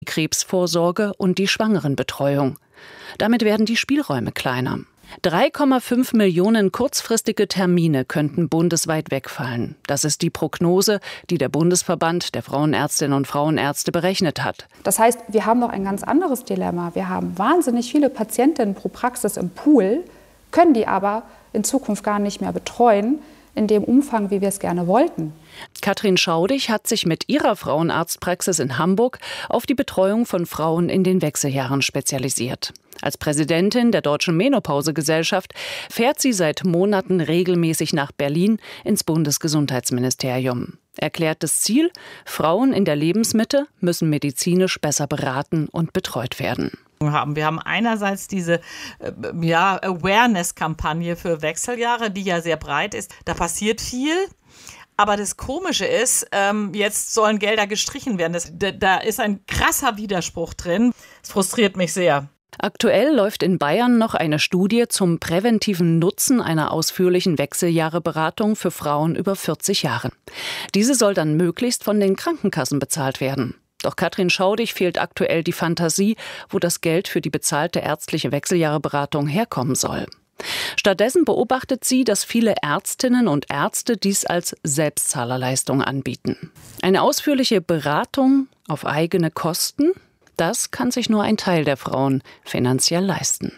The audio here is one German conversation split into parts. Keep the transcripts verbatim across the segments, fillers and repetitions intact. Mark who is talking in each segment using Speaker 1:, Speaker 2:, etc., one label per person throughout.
Speaker 1: Krebsvorsorge und die Schwangerenbetreuung. Damit werden die Spielräume kleiner. drei Komma fünf Millionen kurzfristige Termine könnten bundesweit wegfallen. Das ist die Prognose, die der Bundesverband der Frauenärztinnen und Frauenärzte berechnet hat.
Speaker 2: Das heißt, wir haben noch ein ganz anderes Dilemma. Wir haben wahnsinnig viele Patientinnen pro Praxis im Pool, können die aber in Zukunft gar nicht mehr betreuen, in dem Umfang, wie wir es gerne wollten.
Speaker 1: Katrin Schaudig hat sich mit ihrer Frauenarztpraxis in Hamburg auf die Betreuung von Frauen in den Wechseljahren spezialisiert. Als Präsidentin der Deutschen Menopausegesellschaft fährt sie seit Monaten regelmäßig nach Berlin ins Bundesgesundheitsministerium. Erklärtes Ziel: Frauen in der Lebensmitte müssen medizinisch besser beraten und betreut werden.
Speaker 3: Haben. Wir haben einerseits diese äh, ja, Awareness-Kampagne für Wechseljahre, die ja sehr breit ist. Da passiert viel. Aber das Komische ist, ähm, jetzt sollen Gelder gestrichen werden. Das, da, da ist ein krasser Widerspruch drin. Das frustriert mich sehr.
Speaker 1: Aktuell läuft in Bayern noch eine Studie zum präventiven Nutzen einer ausführlichen Wechseljahreberatung für Frauen über vierzig Jahren. Diese soll dann möglichst von den Krankenkassen bezahlt werden. Doch Katrin Schaudig fehlt aktuell die Fantasie, wo das Geld für die bezahlte ärztliche Wechseljahreberatung herkommen soll. Stattdessen beobachtet sie, dass viele Ärztinnen und Ärzte dies als Selbstzahlerleistung anbieten. Eine ausführliche Beratung auf eigene Kosten, das kann sich nur ein Teil der Frauen finanziell leisten.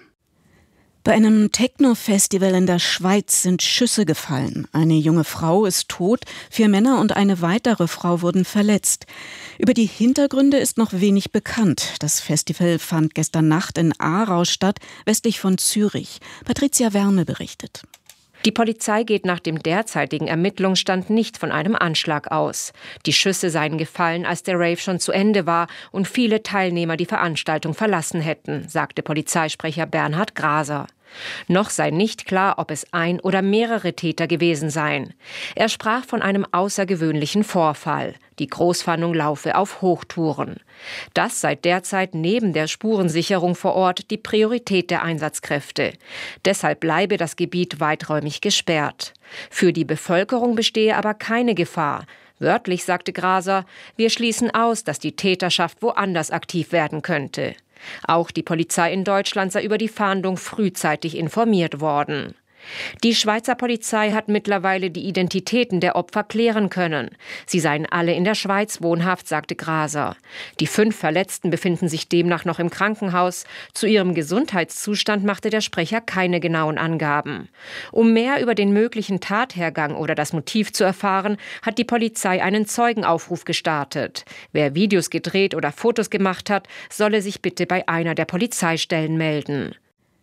Speaker 4: Bei einem Techno-Festival in der Schweiz sind Schüsse gefallen. Eine junge Frau ist tot, vier Männer und eine weitere Frau wurden verletzt. Über die Hintergründe ist noch wenig bekannt. Das Festival fand gestern Nacht in Aarau statt, westlich von Zürich. Patricia Werne berichtet.
Speaker 5: Die Polizei geht nach dem derzeitigen Ermittlungsstand nicht von einem Anschlag aus. Die Schüsse seien gefallen, als der Rave schon zu Ende war und viele Teilnehmer die Veranstaltung verlassen hätten, sagte Polizeisprecher Bernhard Graser. Noch sei nicht klar, ob es ein oder mehrere Täter gewesen seien. Er sprach von einem außergewöhnlichen Vorfall. Die Großfahndung laufe auf Hochtouren. Das sei derzeit neben der Spurensicherung vor Ort die Priorität der Einsatzkräfte. Deshalb bleibe das Gebiet weiträumig gesperrt. Für die Bevölkerung bestehe aber keine Gefahr. Wörtlich sagte Graser, wir schließen aus, dass die Täterschaft woanders aktiv werden könnte. Auch die Polizei in Deutschland sei über die Fahndung frühzeitig informiert worden. Die Schweizer Polizei hat mittlerweile die Identitäten der Opfer klären können. Sie seien alle in der Schweiz wohnhaft, sagte Graser. Die fünf Verletzten befinden sich demnach noch im Krankenhaus. Zu ihrem Gesundheitszustand machte der Sprecher keine genauen Angaben. Um mehr über den möglichen Tathergang oder das Motiv zu erfahren, hat die Polizei einen Zeugenaufruf gestartet. Wer Videos gedreht oder Fotos gemacht hat, solle sich bitte bei einer der Polizeistellen melden.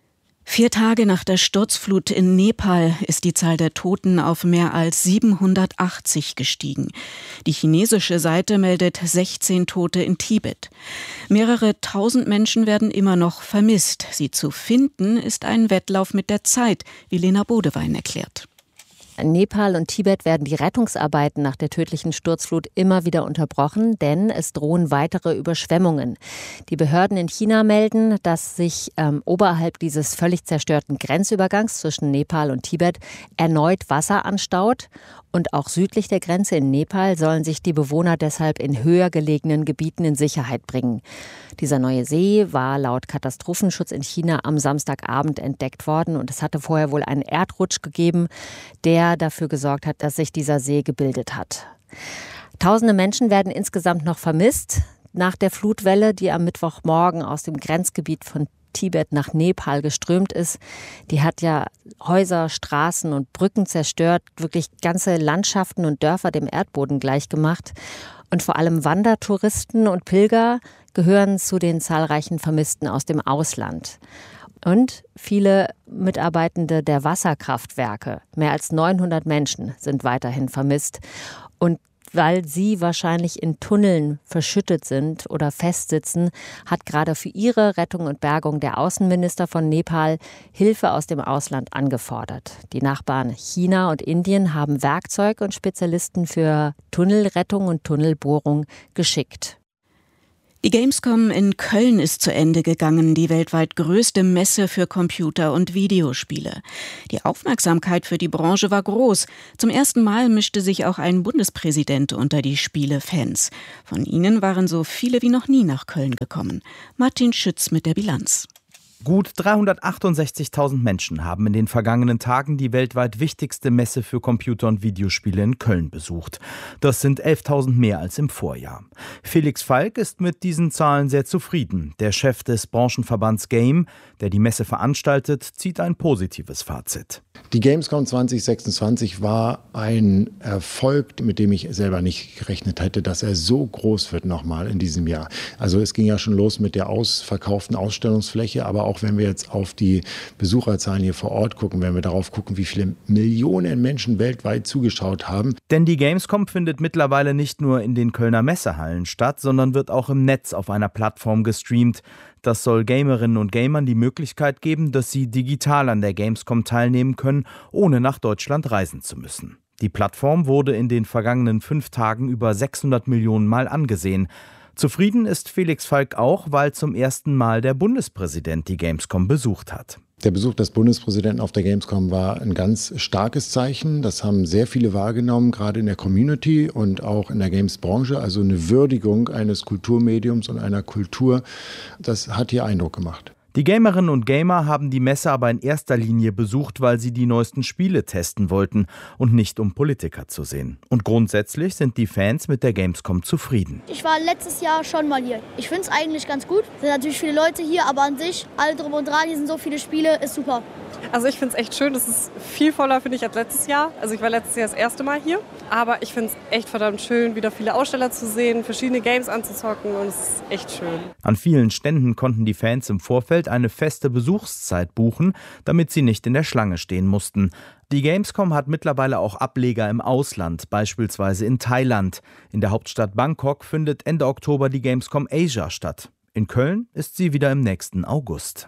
Speaker 4: Vier Tage nach der Sturzflut in Nepal ist die Zahl der Toten auf mehr als siebenhundertachtzig gestiegen. Die chinesische Seite meldet sechzehn Tote in Tibet. Mehrere tausend Menschen werden immer noch vermisst. Sie zu finden, ist ein Wettlauf mit der Zeit, wie Lena Bodewein erklärt.
Speaker 6: In Nepal und Tibet werden die Rettungsarbeiten nach der tödlichen Sturzflut immer wieder unterbrochen, denn es drohen weitere Überschwemmungen. Die Behörden in China melden, dass sich ähm, oberhalb dieses völlig zerstörten Grenzübergangs zwischen Nepal und Tibet erneut Wasser anstaut. Und auch südlich der Grenze in Nepal sollen sich die Bewohner deshalb in höher gelegenen Gebieten in Sicherheit bringen. Dieser neue See war laut Katastrophenschutz in China am Samstagabend entdeckt worden und es hatte vorher wohl einen Erdrutsch gegeben, der dafür gesorgt hat, dass sich dieser See gebildet hat. Tausende Menschen werden insgesamt noch vermisst nach der Flutwelle, die am Mittwochmorgen aus dem Grenzgebiet von Tibet nach Nepal geströmt ist. Die hat ja Häuser, Straßen und Brücken zerstört, wirklich ganze Landschaften und Dörfer dem Erdboden gleichgemacht. Und vor allem Wandertouristen und Pilger gehören zu den zahlreichen Vermissten aus dem Ausland. Und viele Mitarbeitende der Wasserkraftwerke, mehr als neunhundert Menschen, sind weiterhin vermisst. Und weil sie wahrscheinlich in Tunneln verschüttet sind oder festsitzen, hat gerade für ihre Rettung und Bergung der Außenminister von Nepal Hilfe aus dem Ausland angefordert. Die Nachbarn China und Indien haben Werkzeug und Spezialisten für Tunnelrettung und Tunnelbohrung geschickt.
Speaker 4: Die Gamescom in Köln ist zu Ende gegangen, die weltweit größte Messe für Computer- und Videospiele. Die Aufmerksamkeit für die Branche war groß. Zum ersten Mal mischte sich auch ein Bundespräsident unter die Spielefans. Von ihnen waren so viele wie noch nie nach Köln gekommen. Martin Schütz mit der Bilanz.
Speaker 7: Gut dreihundertachtundsechzigtausend Menschen haben in den vergangenen Tagen die weltweit wichtigste Messe für Computer- und Videospiele in Köln besucht. Das sind elftausend mehr als im Vorjahr. Felix Falk ist mit diesen Zahlen sehr zufrieden. Der Chef des Branchenverbands Game, der die Messe veranstaltet, zieht ein positives Fazit.
Speaker 8: Die Gamescom zwanzig sechsundzwanzig war ein Erfolg, mit dem ich selber nicht gerechnet hätte, dass er so groß wird nochmal in diesem Jahr. Also es ging ja schon los mit der ausverkauften Ausstellungsfläche, aber auch wenn wir jetzt auf die Besucherzahlen hier vor Ort gucken, wenn wir darauf gucken, wie viele Millionen Menschen weltweit zugeschaut haben.
Speaker 7: Denn die Gamescom findet mittlerweile nicht nur in den Kölner Messehallen statt, sondern wird auch im Netz auf einer Plattform gestreamt. Das soll Gamerinnen und Gamern die Möglichkeit geben, dass sie digital an der Gamescom teilnehmen können, ohne nach Deutschland reisen zu müssen. Die Plattform wurde in den vergangenen fünf Tagen über sechshundert Millionen Mal angesehen. Zufrieden ist Felix Falk auch, weil zum ersten Mal der Bundespräsident die Gamescom besucht hat.
Speaker 8: Der Besuch des Bundespräsidenten auf der Gamescom war ein ganz starkes Zeichen. Das haben sehr viele wahrgenommen, gerade in der Community und auch in der Games-Branche. Also eine Würdigung eines Kulturmediums und einer Kultur, das hat hier Eindruck gemacht.
Speaker 7: Die Gamerinnen und Gamer haben die Messe aber in erster Linie besucht, weil sie die neuesten Spiele testen wollten und nicht um Politiker zu sehen. Und grundsätzlich sind die Fans mit der Gamescom zufrieden.
Speaker 9: Ich war letztes Jahr schon mal hier. Ich finde es eigentlich ganz gut. Es sind natürlich viele Leute hier, aber an sich, alle drum und dran, hier sind so viele Spiele, ist super.
Speaker 10: Also ich finde es echt schön, das ist viel voller, finde ich, als letztes Jahr. Also ich war letztes Jahr das erste Mal hier, aber ich finde es echt verdammt schön, wieder viele Aussteller zu sehen, verschiedene Games anzuzocken und es ist echt schön.
Speaker 7: An vielen Ständen konnten die Fans im Vorfeld eine feste Besuchszeit buchen, damit sie nicht in der Schlange stehen mussten. Die Gamescom hat mittlerweile auch Ableger im Ausland, beispielsweise in Thailand. In der Hauptstadt Bangkok findet Ende Oktober die Gamescom Asia statt. In Köln ist sie wieder im nächsten August.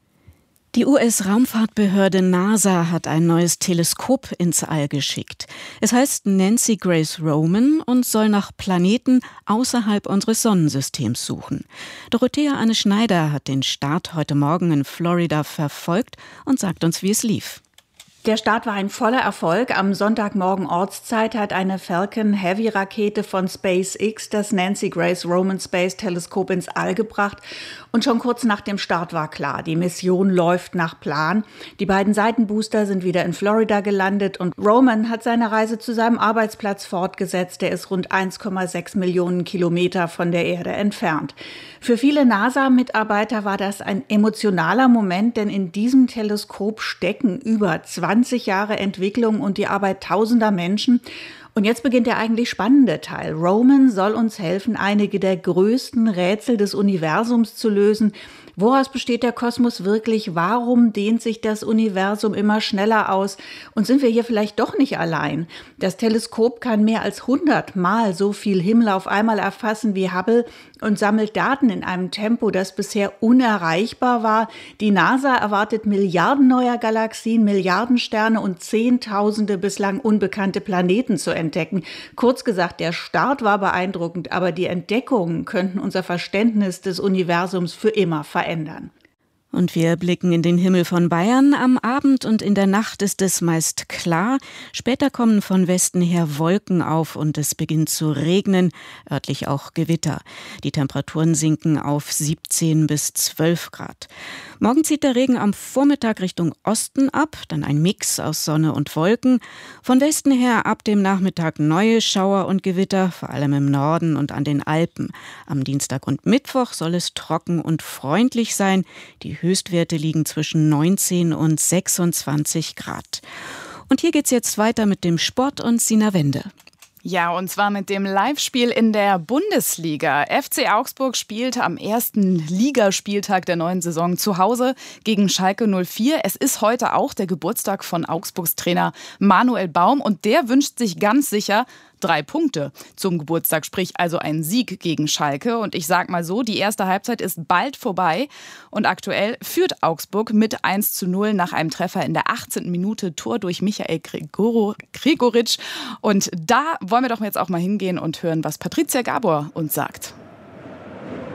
Speaker 4: Die U S-Raumfahrtbehörde NASA hat ein neues Teleskop ins All geschickt. Es heißt Nancy Grace Roman und soll nach Planeten außerhalb unseres Sonnensystems suchen. Dorothea Anne Schneider hat den Start heute Morgen in Florida verfolgt und sagt uns, wie es lief.
Speaker 11: Der Start war ein voller Erfolg. Am Sonntagmorgen Ortszeit hat eine Falcon Heavy Rakete von SpaceX das Nancy Grace Roman Space Teleskop ins All gebracht. Und schon kurz nach dem Start war klar, die Mission läuft nach Plan. Die beiden Seitenbooster sind wieder in Florida gelandet und Roman hat seine Reise zu seinem Arbeitsplatz fortgesetzt. Der ist rund eins Komma sechs Millionen Kilometer von der Erde entfernt. Für viele NASA-Mitarbeiter war das ein emotionaler Moment, denn in diesem Teleskop stecken über zwanzig Jahre Entwicklung und die Arbeit tausender Menschen. Und jetzt beginnt der eigentlich spannende Teil. Roman soll uns helfen, einige der größten Rätsel des Universums zu lösen. Woraus besteht der Kosmos wirklich? Warum dehnt sich das Universum immer schneller aus? Und sind wir hier vielleicht doch nicht allein? Das Teleskop kann mehr als hundertmal so viel Himmel auf einmal erfassen wie Hubble und sammelt Daten in einem Tempo, das bisher unerreichbar war. Die NASA erwartet Milliarden neuer Galaxien, Milliarden Sterne und Zehntausende bislang unbekannte Planeten zu entdecken. Kurz gesagt, der Start war beeindruckend, aber die Entdeckungen könnten unser Verständnis des Universums für immer verändern. Ändern.
Speaker 4: Und wir blicken in den Himmel von Bayern. Am Abend und in der Nacht ist es meist klar. Später kommen von Westen her Wolken auf und es beginnt zu regnen, örtlich auch Gewitter. Die Temperaturen sinken auf siebzehn bis zwölf Grad. Morgen zieht der Regen am Vormittag Richtung Osten ab, dann ein Mix aus Sonne und Wolken. Von Westen her ab dem Nachmittag neue Schauer und Gewitter, vor allem im Norden und an den Alpen. Am Dienstag und Mittwoch soll es trocken und freundlich sein. Die Höchstwerte liegen zwischen neunzehn und sechsundzwanzig Grad. Und hier geht's jetzt weiter mit dem Sport und Sina Wende.
Speaker 12: Ja, und zwar mit dem Live-Spiel in der Bundesliga. F C Augsburg spielt am ersten Ligaspieltag der neuen Saison zu Hause gegen Schalke null vier. Es ist heute auch der Geburtstag von Augsburgs Trainer Manuel Baum und der wünscht sich ganz sicher drei Punkte zum Geburtstag, sprich also ein Sieg gegen Schalke. Und ich sag mal so, die erste Halbzeit ist bald vorbei und aktuell führt Augsburg mit eins zu null nach einem Treffer in der achtzehnten Minute, Tor durch Michael Gregoritsch. Und da wollen wir doch jetzt auch mal hingehen und hören, was Patricia Gabor uns sagt.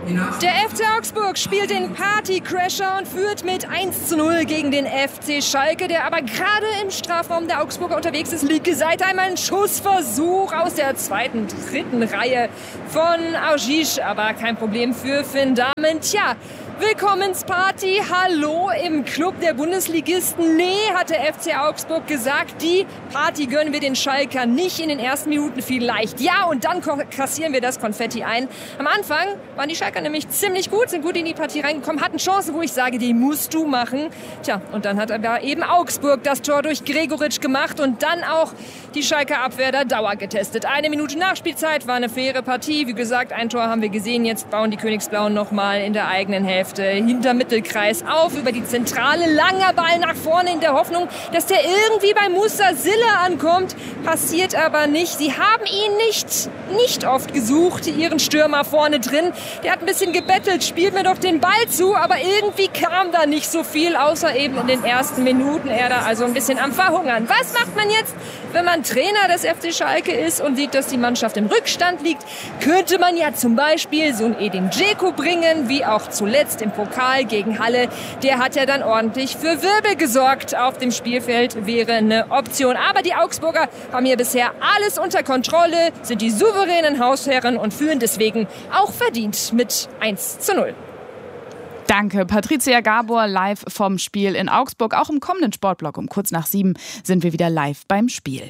Speaker 13: Der F C Augsburg spielt den Partycrasher und führt mit eins zu null gegen den F C Schalke, der aber gerade im Strafraum der Augsburger unterwegs ist. Linke Seite einmal ein Schussversuch aus der zweiten, dritten Reihe von Augisch, aber kein Problem für Finn Dahmen. Tja, Willkommensparty, hallo im Club der Bundesligisten. Nee, hat der F C Augsburg gesagt, die Party gönnen wir den Schalker nicht in den ersten Minuten vielleicht. Ja, und dann kassieren wir das Konfetti ein. Am Anfang waren die Schalker nämlich ziemlich gut, sind gut in die Partie reingekommen, hatten Chancen, wo ich sage, die musst du machen. Tja, und dann hat aber eben Augsburg das Tor durch Gregoritsch gemacht und dann auch die Schalker Abwehr der Dauer getestet. Eine Minute Nachspielzeit, war eine faire Partie. Wie gesagt, ein Tor haben wir gesehen. Jetzt bauen die Königsblauen nochmal in der eigenen Hälfte hinter Mittelkreis auf, über die Zentrale, langer Ball nach vorne in der Hoffnung, dass der irgendwie bei Musa Sille ankommt. Passiert aber nicht. Sie haben ihn nicht, nicht oft gesucht, ihren Stürmer vorne drin. Der hat ein bisschen gebettelt, spielt mir doch den Ball zu, aber irgendwie kam da nicht so viel, außer eben in den ersten Minuten. Er da also ein bisschen am Verhungern. Was macht man jetzt, wenn man Trainer des F C Schalke ist und sieht, dass die Mannschaft im Rückstand liegt? Könnte man ja zum Beispiel so einen Edin Dzeko bringen, wie auch zuletzt im Pokal gegen Halle. Der hat ja dann ordentlich für Wirbel gesorgt. Auf dem Spielfeld wäre eine Option. Aber die Augsburger haben hier bisher alles unter Kontrolle, sind die souveränen Hausherren und führen deswegen auch verdient mit eins zu null.
Speaker 12: Danke, Patricia Gabor, live vom Spiel in Augsburg. Auch im kommenden Sportblock um kurz nach sieben sind wir wieder live beim Spiel.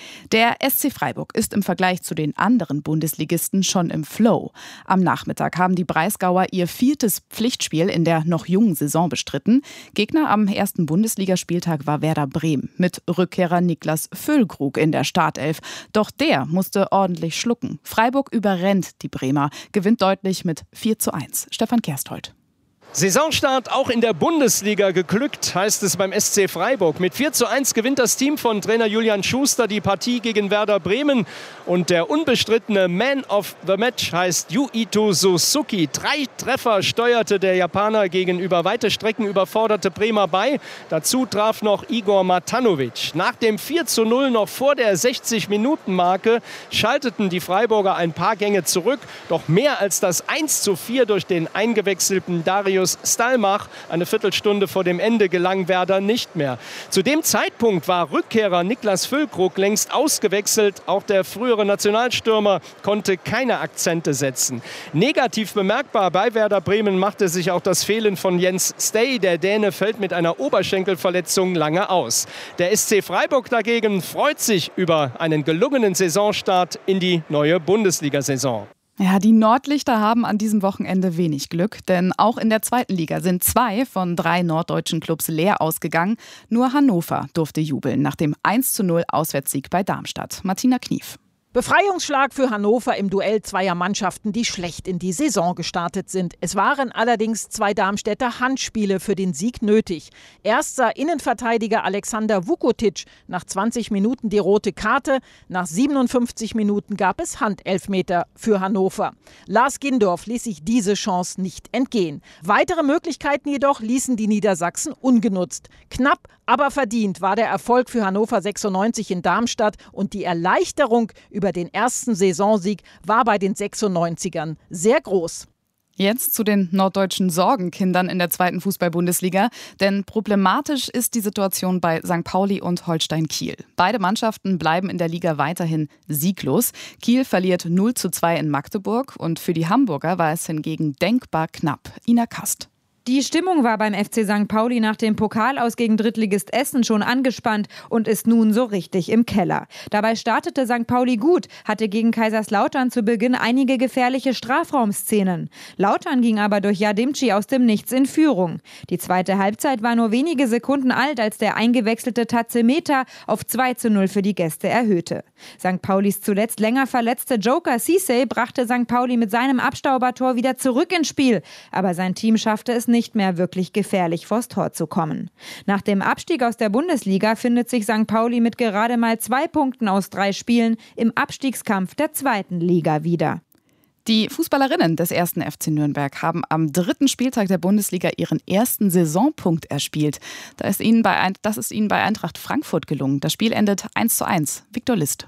Speaker 12: Der S C Freiburg ist im Vergleich zu den anderen Bundesligisten schon im Flow. Am Nachmittag haben die Breisgauer ihr viertes Pflichtspiel in der noch jungen Saison bestritten. Gegner am ersten Bundesligaspieltag war Werder Bremen mit Rückkehrer Niklas Füllkrug in der Startelf. Doch der musste ordentlich schlucken. Freiburg überrennt die Bremer, gewinnt deutlich mit vier zu eins. Stefan Kersthold.
Speaker 14: Saisonstart auch in der Bundesliga geglückt, heißt es beim S C Freiburg. Mit vier zu eins gewinnt das Team von Trainer Julian Schuster die Partie gegen Werder Bremen. Und der unbestrittene Man of the Match heißt Yuito Suzuki. Drei Treffer steuerte der Japaner gegen über weite Strecken überforderte Bremer bei. Dazu traf noch Igor Matanovic. Nach dem vier zu null noch vor der sechzig-Minuten-Marke schalteten die Freiburger ein paar Gänge zurück. Doch mehr als das eins zu vier durch den eingewechselten Darius Stalmach eine Viertelstunde vor dem Ende gelang Werder nicht mehr. Zu dem Zeitpunkt war Rückkehrer Niklas Füllkrug längst ausgewechselt. Auch der frühere Nationalstürmer konnte keine Akzente setzen. Negativ bemerkbar bei Werder Bremen machte sich auch das Fehlen von Jens Stay. Der Däne fällt mit einer Oberschenkelverletzung lange aus. Der S C Freiburg dagegen freut sich über einen gelungenen Saisonstart in die neue Bundesliga-Saison.
Speaker 12: Ja, die Nordlichter haben an diesem Wochenende wenig Glück, denn auch in der zweiten Liga sind zwei von drei norddeutschen Clubs leer ausgegangen. Nur Hannover durfte jubeln nach dem eins zu null Auswärtssieg bei Darmstadt. Martina Knief.
Speaker 15: Befreiungsschlag für Hannover im Duell zweier Mannschaften, die schlecht in die Saison gestartet sind. Es waren allerdings zwei Darmstädter Handspiele für den Sieg nötig. Erst sah Innenverteidiger Alexander Vukotic nach zwanzig Minuten die rote Karte. Nach siebenundfünfzig Minuten gab es Handelfmeter für Hannover. Lars Gindorf ließ sich diese Chance nicht entgehen. Weitere Möglichkeiten jedoch ließen die Niedersachsen ungenutzt. Knapp, aber verdient war der Erfolg für Hannover sechsundneunzig in Darmstadt und die Erleichterung über den ersten Saisonsieg war bei den sechsundneunzigern sehr groß.
Speaker 12: Jetzt zu den norddeutschen Sorgenkindern in der zweiten Fußball-Bundesliga. Denn problematisch ist die Situation bei Sankt Pauli und Holstein Kiel. Beide Mannschaften bleiben in der Liga weiterhin sieglos. Kiel verliert null zu zwei in Magdeburg und für die Hamburger war es hingegen denkbar knapp. Ina Kast.
Speaker 16: Die Stimmung war beim F C Sankt Pauli nach dem Pokalaus gegen Drittligist Essen schon angespannt und ist nun so richtig im Keller. Dabei startete Sankt Pauli gut, hatte gegen Kaiserslautern zu Beginn einige gefährliche Strafraumszenen. Lautern ging aber durch Yadimci aus dem Nichts in Führung. Die zweite Halbzeit war nur wenige Sekunden alt, als der eingewechselte Tazemeter auf zwei zu null für die Gäste erhöhte. Sankt Paulis zuletzt länger verletzte Joker Cissé brachte Sankt Pauli mit seinem Abstaubertor wieder zurück ins Spiel, aber sein Team schaffte es nicht, nicht mehr wirklich gefährlich vors Tor zu kommen. Nach dem Abstieg aus der Bundesliga findet sich Sankt Pauli mit gerade mal zwei Punkten aus drei Spielen im Abstiegskampf der zweiten Liga wieder.
Speaker 12: Die Fußballerinnen des ersten F C Nürnberg haben am dritten Spieltag der Bundesliga ihren ersten Saisonpunkt erspielt. Das ist ihnen bei, das ist ihnen bei Eintracht Frankfurt gelungen. Das Spiel endet eins zu eins. Viktor List.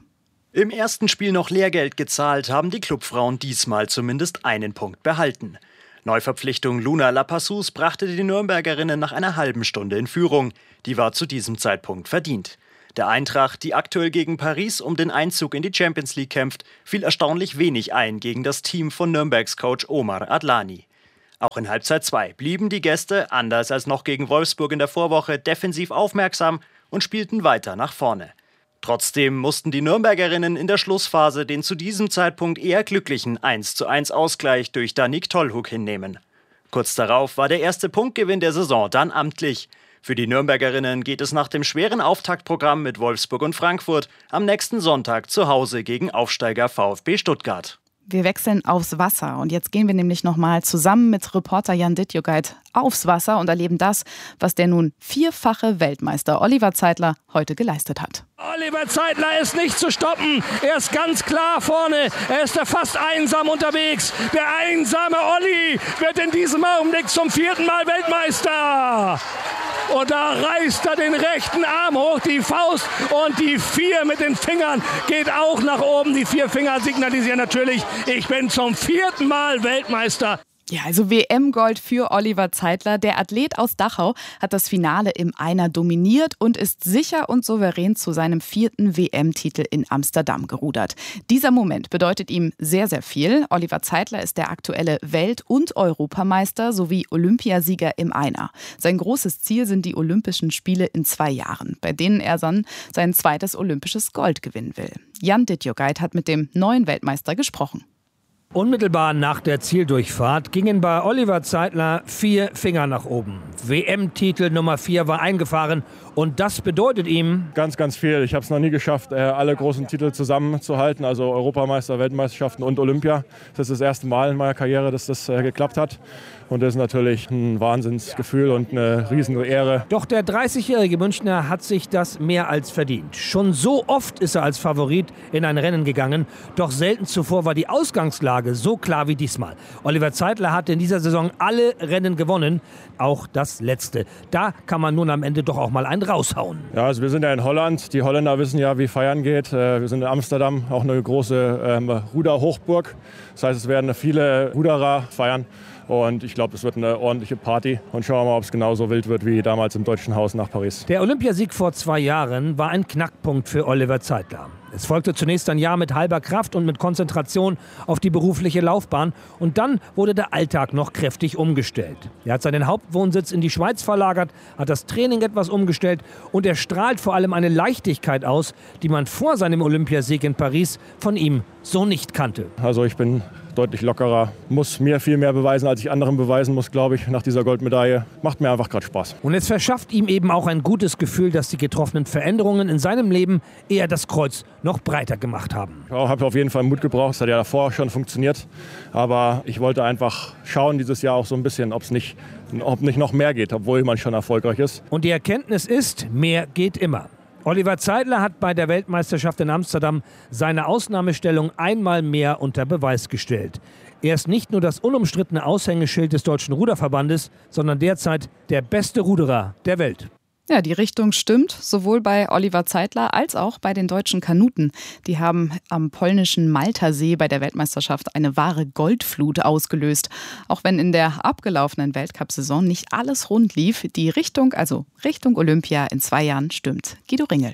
Speaker 17: Im ersten Spiel noch Lehrgeld gezahlt, haben die Clubfrauen diesmal zumindest einen Punkt behalten. Neuverpflichtung Luna Lapassus brachte die Nürnbergerinnen nach einer halben Stunde in Führung. Die war zu diesem Zeitpunkt verdient. Der Eintracht, die aktuell gegen Paris um den Einzug in die Champions League kämpft, fiel erstaunlich wenig ein gegen das Team von Nürnbergs Coach Omar Adlani. Auch in Halbzeit zwei blieben die Gäste, anders als noch gegen Wolfsburg in der Vorwoche, defensiv aufmerksam und spielten weiter nach vorne. Trotzdem mussten die Nürnbergerinnen in der Schlussphase den zu diesem Zeitpunkt eher glücklichen eins zu eins Ausgleich durch Danique Tollhug hinnehmen. Kurz darauf war der erste Punktgewinn der Saison dann amtlich. Für die Nürnbergerinnen geht es nach dem schweren Auftaktprogramm mit Wolfsburg und Frankfurt am nächsten Sonntag zu Hause gegen Aufsteiger VfB Stuttgart.
Speaker 12: Wir wechseln aufs Wasser und jetzt gehen wir nämlich nochmal zusammen mit Reporter Jan Dittjogait aufs Wasser und erleben das, was der nun vierfache Weltmeister Oliver Zeitler heute geleistet hat.
Speaker 18: Oliver Zeitler ist nicht zu stoppen. Er ist ganz klar vorne. Er ist da fast einsam unterwegs. Der einsame Olli wird in diesem Augenblick zum vierten Mal Weltmeister. Und da reißt er den rechten Arm hoch, die Faust und die vier mit den Fingern geht auch nach oben. Die vier Finger signalisieren natürlich, ich bin zum vierten Mal Weltmeister.
Speaker 12: Ja, also W M-Gold für Oliver Zeitler. Der Athlet aus Dachau hat das Finale im Einer dominiert und ist sicher und souverän zu seinem vierten W M-Titel in Amsterdam gerudert. Dieser Moment bedeutet ihm sehr, sehr viel. Oliver Zeitler ist der aktuelle Welt- und Europameister sowie Olympiasieger im Einer. Sein großes Ziel sind die Olympischen Spiele in zwei Jahren, bei denen er dann sein zweites olympisches Gold gewinnen will. Jan Dittjogait hat mit dem neuen Weltmeister gesprochen.
Speaker 18: Unmittelbar nach der Zieldurchfahrt gingen bei Oliver Zeitler vier Finger nach oben. W M-Titel Nummer vier war eingefahren und das bedeutet ihm
Speaker 19: ganz, ganz viel. Ich habe es noch nie geschafft, alle großen Titel zusammenzuhalten, also Europameister, Weltmeisterschaften und Olympia. Das ist das erste Mal in meiner Karriere, dass das geklappt hat. Und das ist natürlich ein Wahnsinnsgefühl und eine riesen Ehre.
Speaker 18: Doch der dreißigjährige Münchner hat sich das mehr als verdient. Schon so oft ist er als Favorit in ein Rennen gegangen. Doch selten zuvor war die Ausgangslage so klar wie diesmal. Oliver Zeitler hat in dieser Saison alle Rennen gewonnen, auch das letzte. Da kann man nun am Ende doch auch mal einen raushauen.
Speaker 19: Ja, also wir sind ja in Holland. Die Holländer wissen ja, wie feiern geht. Wir sind in Amsterdam, auch eine große ähm, Ruderhochburg. Das heißt, es werden viele Ruderer feiern. Und ich glaube, es wird eine ordentliche Party. Und schauen wir mal, ob es genauso wild wird wie damals im Deutschen Haus nach Paris.
Speaker 18: Der Olympiasieg vor zwei Jahren war ein Knackpunkt für Oliver Zeitler. Es folgte zunächst ein Jahr mit halber Kraft und mit Konzentration auf die berufliche Laufbahn. Und dann wurde der Alltag noch kräftig umgestellt. Er hat seinen Hauptwohnsitz in die Schweiz verlagert, hat das Training etwas umgestellt und er strahlt vor allem eine Leichtigkeit aus, die man vor seinem Olympiasieg in Paris von ihm so nicht kannte.
Speaker 19: Also ich bin deutlich lockerer, muss mir viel mehr beweisen, als ich anderen beweisen muss, glaube ich, nach dieser Goldmedaille. Macht mir einfach gerade Spaß.
Speaker 18: Und es verschafft ihm eben auch ein gutes Gefühl, dass die getroffenen Veränderungen in seinem Leben eher das Kreuz noch breiter gemacht haben.
Speaker 19: Ich habe auf jeden Fall Mut gebraucht, das hat ja davor schon funktioniert. Aber ich wollte einfach schauen dieses Jahr auch so ein bisschen, ob's nicht, ob nicht noch mehr geht, obwohl man schon erfolgreich ist.
Speaker 18: Und die Erkenntnis ist, mehr geht immer. Oliver Zeitler hat bei der Weltmeisterschaft in Amsterdam seine Ausnahmestellung einmal mehr unter Beweis gestellt. Er ist nicht nur das unumstrittene Aushängeschild des Deutschen Ruderverbandes, sondern derzeit der beste Ruderer der Welt.
Speaker 12: Ja, die Richtung stimmt, sowohl bei Oliver Zeitler als auch bei den deutschen Kanuten. Die haben am polnischen Maltersee bei der Weltmeisterschaft eine wahre Goldflut ausgelöst. Auch wenn in der abgelaufenen Weltcup-Saison nicht alles rund lief, die Richtung, also Richtung Olympia in zwei Jahren stimmt. Guido Ringel.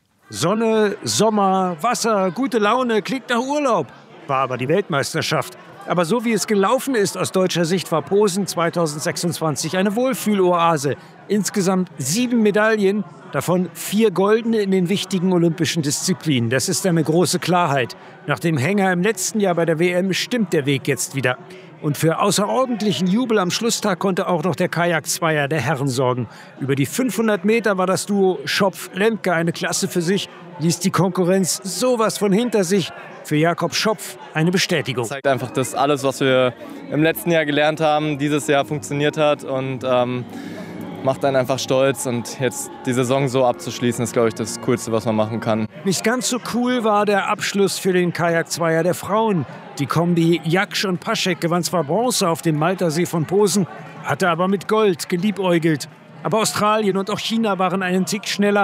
Speaker 20: Sonne, Sommer, Wasser, gute Laune, klingt nach Urlaub. War aber die Weltmeisterschaft. Aber so wie es gelaufen ist aus deutscher Sicht, war Posen zweitausendsechsundzwanzig eine Wohlfühloase. Insgesamt sieben Medaillen, davon vier goldene in den wichtigen olympischen Disziplinen. Das ist eine große Klarheit. Nach dem Hänger im letzten Jahr bei der W M stimmt der Weg jetzt wieder. Und für außerordentlichen Jubel am Schlusstag konnte auch noch der Kajakzweier der Herren sorgen. Über die fünfhundert Meter war das Duo Schopf-Lemke eine Klasse für sich, ließ die Konkurrenz sowas von hinter sich. Für Jakob Schopf eine Bestätigung.
Speaker 21: Das zeigt einfach, dass alles, was wir im letzten Jahr gelernt haben, dieses Jahr funktioniert hat und ähm, macht einen einfach stolz. Und jetzt die Saison so abzuschließen, ist, glaube ich, das Coolste, was man machen kann.
Speaker 20: Nicht ganz so cool war der Abschluss für den Kajakzweier der Frauen. Die Kombi Jaksch und Paschek gewann zwar Bronze auf dem Maltersee von Posen, hatte aber mit Gold geliebäugelt. Aber Australien und auch China waren einen Tick schneller.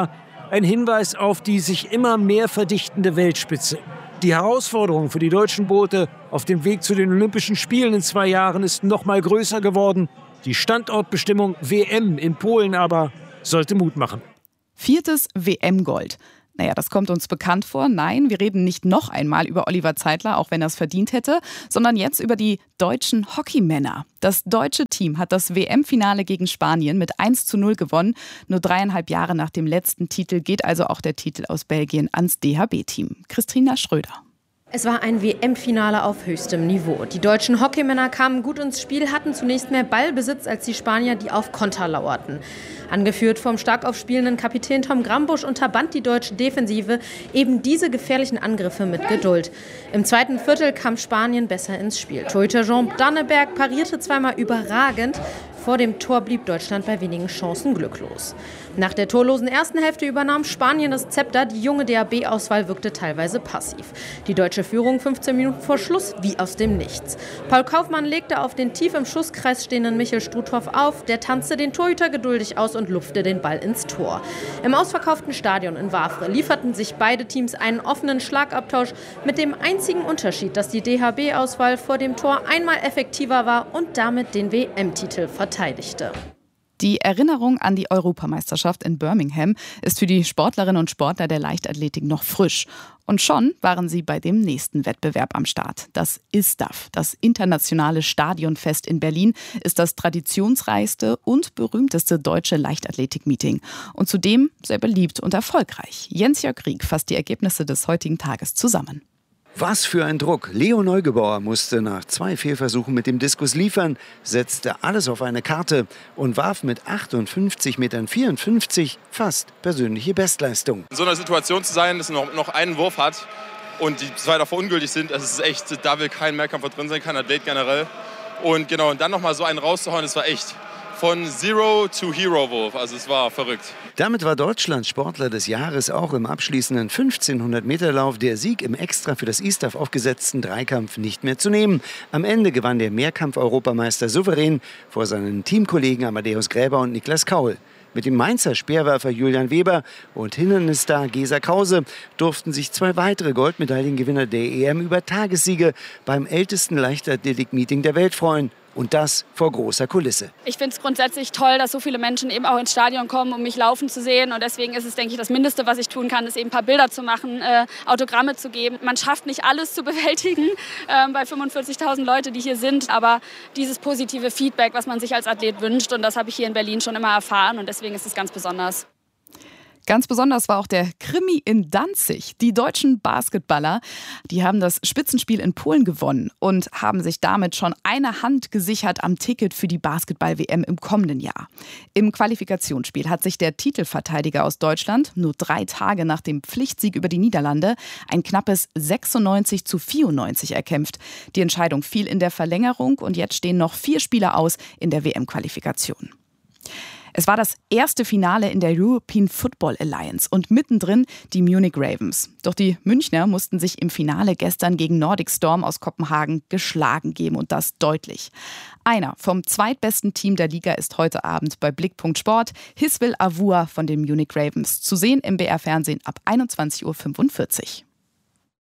Speaker 20: Ein Hinweis auf die sich immer mehr verdichtende Weltspitze. Die Herausforderung für die deutschen Boote auf dem Weg zu den Olympischen Spielen in zwei Jahren ist noch mal größer geworden. Die Standortbestimmung W M in Polen aber sollte Mut machen.
Speaker 12: Viertes W M-Gold. Naja, das kommt uns bekannt vor. Nein, wir reden nicht noch einmal über Oliver Zeitler, auch wenn er es verdient hätte, sondern jetzt über die deutschen Hockeymänner. Das deutsche Team hat das W M-Finale gegen Spanien mit eins zu null gewonnen. Nur dreieinhalb Jahre nach dem letzten Titel geht also auch der Titel aus Belgien ans D H B-Team. Christina Schröder.
Speaker 2: Es war ein W M-Finale auf höchstem Niveau. Die deutschen Hockeymänner kamen gut ins Spiel, hatten zunächst mehr Ballbesitz als die Spanier, die auf Konter lauerten. Angeführt vom stark aufspielenden Kapitän Tom Grambusch unterband die deutsche Defensive eben diese gefährlichen Angriffe mit Geduld. Im zweiten Viertel kam Spanien besser ins Spiel. Torhüter Jean Danneberg parierte zweimal überragend. Vor dem Tor blieb Deutschland bei wenigen Chancen glücklos. Nach der torlosen ersten Hälfte übernahm Spanien das Zepter. Die junge D H B-Auswahl wirkte teilweise passiv. Die deutsche Führung fünfzehn Minuten vor Schluss wie aus dem Nichts. Paul Kaufmann legte auf den tief im Schusskreis stehenden Michel Struthoff auf. Der tanzte den Torhüter geduldig aus und lupfte den Ball ins Tor. Im ausverkauften Stadion in Wavre lieferten sich beide Teams einen offenen Schlagabtausch mit dem einzigen Unterschied, dass die D H B-Auswahl vor dem Tor einmal effektiver war und damit den W M-Titel verteidigte.
Speaker 12: Die Erinnerung an die Europameisterschaft in Birmingham ist für die Sportlerinnen und Sportler der Leichtathletik noch frisch. Und schon waren sie bei dem nächsten Wettbewerb am Start. Das I S T A F, das Internationale Stadionfest in Berlin, ist das traditionsreichste und berühmteste deutsche Leichtathletik-Meeting. Und zudem sehr beliebt und erfolgreich. Jens-Jörg Rieck fasst die Ergebnisse des heutigen Tages zusammen.
Speaker 22: Was für ein Druck. Leo Neugebauer musste nach zwei Fehlversuchen mit dem Diskus liefern, setzte alles auf eine Karte und warf mit achtundfünfzig Komma vierundfünfzig Metern fast persönliche Bestleistung.
Speaker 23: In so einer Situation zu sein, dass man noch, noch einen Wurf hat und die zwei davor ungültig sind, das ist echt, da will kein Mehrkampfer drin sein, kein Athlet generell. Und genau, und dann nochmal so einen rauszuhauen, das war echt von Zero to Hero Wurf, also es war verrückt.
Speaker 22: Damit war Deutschland Sportler des Jahres auch im abschließenden fünfzehnhundert Meter Lauf der Sieg im extra für das I S T A F aufgesetzten Dreikampf nicht mehr zu nehmen. Am Ende gewann der Mehrkampf-Europameister souverän vor seinen Teamkollegen Amadeus Gräber und Niklas Kaul. Mit dem Mainzer Speerwerfer Julian Weber und Hindernisstar Gesa Krause durften sich zwei weitere Goldmedaillengewinner der E M über Tagessiege beim ältesten Leichtathletik-Meeting der Welt freuen. Und das vor großer Kulisse.
Speaker 24: Ich finde es grundsätzlich toll, dass so viele Menschen eben auch ins Stadion kommen, um mich laufen zu sehen. Und deswegen ist es, denke ich, das Mindeste, was ich tun kann, ist eben ein paar Bilder zu machen, äh, Autogramme zu geben. Man schafft nicht alles zu bewältigen äh, bei fünfundvierzigtausend Leute, die hier sind. Aber dieses positive Feedback, was man sich als Athlet wünscht, und das habe ich hier in Berlin schon immer erfahren. Und deswegen ist es ganz besonders.
Speaker 12: Ganz besonders war auch der Krimi in Danzig. Die deutschen Basketballer, die haben das Spitzenspiel in Polen gewonnen und haben sich damit schon eine Hand gesichert am Ticket für die Basketball-W M im kommenden Jahr. Im Qualifikationsspiel hat sich der Titelverteidiger aus Deutschland nur drei Tage nach dem Pflichtsieg über die Niederlande ein knappes sechsundneunzig zu vierundneunzig erkämpft. Die Entscheidung fiel in der Verlängerung und jetzt stehen noch vier Spieler aus in der W M-Qualifikation. Es war das erste Finale in der European Football Alliance und mittendrin die Munich Ravens. Doch die Münchner mussten sich im Finale gestern gegen Nordic Storm aus Kopenhagen geschlagen geben und das deutlich. Einer vom zweitbesten Team der Liga ist heute Abend bei Blickpunkt Sport, Hiswil Avua von den Munich Ravens, zu sehen im B R Fernsehen ab einundzwanzig Uhr fünfundvierzig.